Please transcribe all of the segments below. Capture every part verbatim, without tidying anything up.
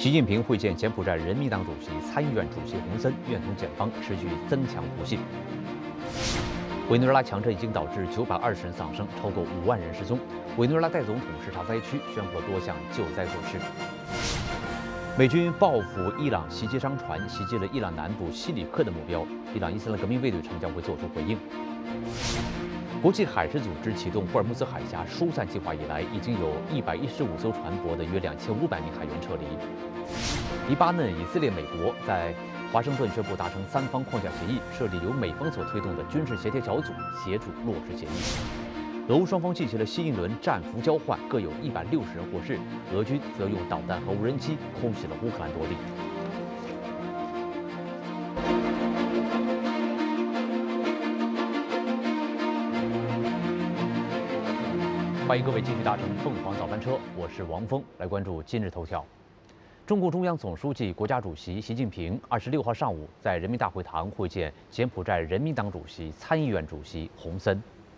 习近平会见柬埔寨人民党主席、参议院主席洪森，愿同检方持续增强互信。委内瑞拉强震已经导致九百二十人丧生，超过五万人失踪。委内瑞拉代总统视察灾区，宣布多项救灾措施。美军报复伊朗袭击商船，袭击了伊朗南部西里克的目标。伊朗伊斯兰革命卫队称将会作出回应。国际海事组织启动霍尔木兹海峡疏散计划以来，已经有一百一十五艘船舶的约两千五百名海员撤离。黎巴嫩、以色列、美国在华盛顿宣布达成三方框架协议，设立由美方所推动的军事协调小组，协助落实协议。俄乌双方进行了新一轮战俘交换，各有一百六十人获释。俄军则用导弹和无人机空袭了乌克兰多地。欢迎各位继续搭乘凤凰早班车，我是王峰，来关注今日头条。中共中央总书记、国家主席习近平二十六号上午在人民大会堂会见柬埔寨人民党主席、参议院主席洪森。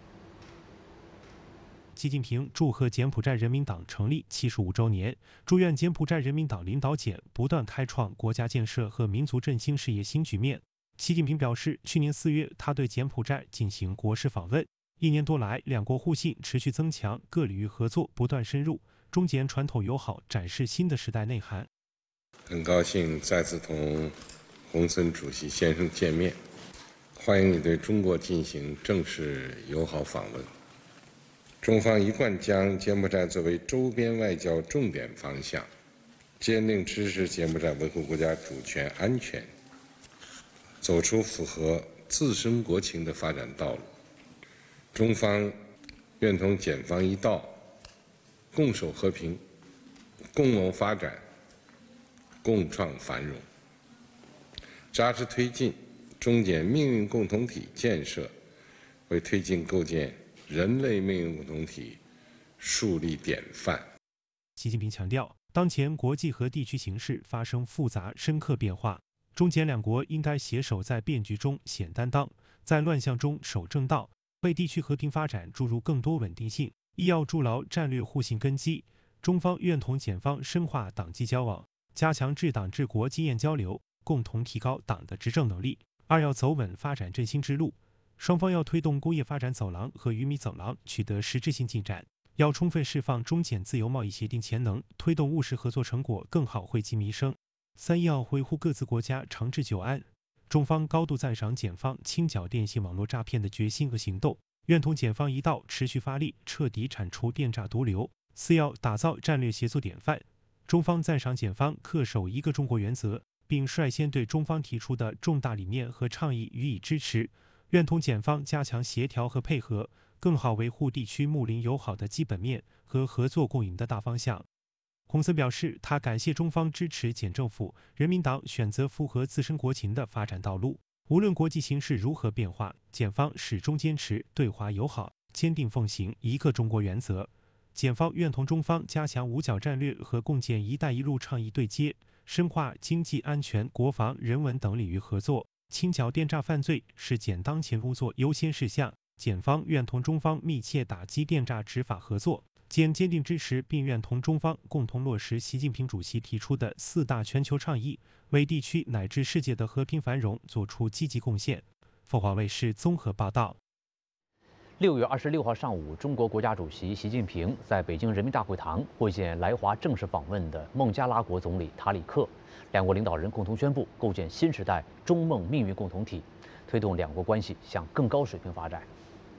习近平祝贺柬埔寨人民党成立七十五周年，祝愿柬埔寨人民党领导简不断开创国家建设和民族振兴事业新局面。习近平表示，去年四月他对柬埔寨进行国事访问，一年多来，两国互信持续增强，各领域合作不断深入，中柬传统友好展示新的时代内涵。 很高兴再次同洪森主席先生见面，欢迎你对中国进行正式友好访问。中方一贯将柬埔寨作为周边外交重点方向，坚定支持柬埔寨维护国家主权安全，走出符合自身国情的发展道路。中方愿同柬方一道，共守和平，共谋发展，共创繁荣，扎实推进中柬命运共同体建设，为推进构建人类命运共同体树立典范。 习近平强调，当前国际和地区形势发生复杂深刻变化，中柬两国应该携手在变局中显担当，在乱象中守正道，为地区和平发展注入更多稳定性。一要筑牢战略互信根基，中方愿同柬方深化党际交往，加强治党治国经验交流，共同提高党的执政能力。二要走稳发展振兴之路，双方要推动工业发展走廊和鱼米走廊取得实质性进展，要充分释放中柬自由贸易协定潜能，推动务实合作成果更好惠及民生。三要维护各自国家长治久安。中方高度赞赏检方清剿电信网络诈骗的决心和行动，愿同检方一道持续发力，彻底铲除电诈毒瘤。四要打造战略协作典范。中方赞赏检方恪守一个中国原则，并率先对中方提出的重大理念和倡议予以支持，愿同检方加强协调和配合，更好维护地区睦邻友好的基本面和合作共赢的大方向。洪森表示，他感谢中方支持柬政府、人民党选择符合自身国情的发展道路。无论国际形势如何变化，柬方始终坚持对华友好，坚定奉行一个中国原则。检方愿同中方加强五角战略和共建“一带一路”倡议对接，深化经济、安全、国防、人文等领域合作。清剿电诈犯罪是检当前工作优先事项，检方愿同中方密切打击电诈执法合作。检坚定支持并愿同中方共同落实习近平主席提出的四大全球倡议，为地区乃至世界的和平繁荣做出积极贡献。凤凰卫视综合报道。 六月二十六号上午，中国国家主席习近平在北京人民大会堂会见来华正式访问的孟加拉国总理塔里克，两国领导人共同宣布构建新时代中孟命运共同体，推动两国关系向更高水平发展。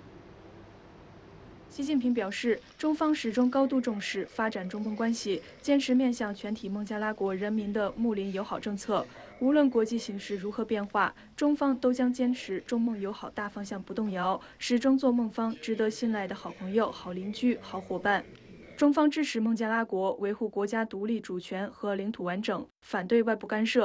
习近平表示，中方始终高度重视发展中孟关系，坚持面向全体孟加拉国人民的睦邻友好政策。无论国际形势如何变化，中方都将坚持中孟友好大方向不动摇，始终做孟方值得信赖的好朋友、好邻居、好伙伴。中方支持孟加拉国维护国家独立主权和领土完整，反对外部干涉，